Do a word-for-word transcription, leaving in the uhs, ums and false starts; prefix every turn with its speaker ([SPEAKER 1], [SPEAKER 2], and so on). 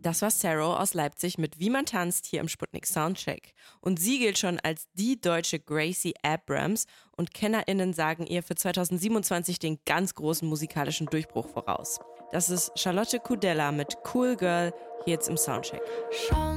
[SPEAKER 1] Das war Sarah aus Leipzig mit Wie man tanzt hier im Sputnik Soundcheck. Und sie gilt schon als die deutsche Gracie Abrams und KennerInnen sagen ihr für zwanzig siebenundzwanzig den ganz großen musikalischen Durchbruch voraus. Das ist Charlotte Kudella mit Cool Girl hier jetzt im Soundcheck.
[SPEAKER 2] Schau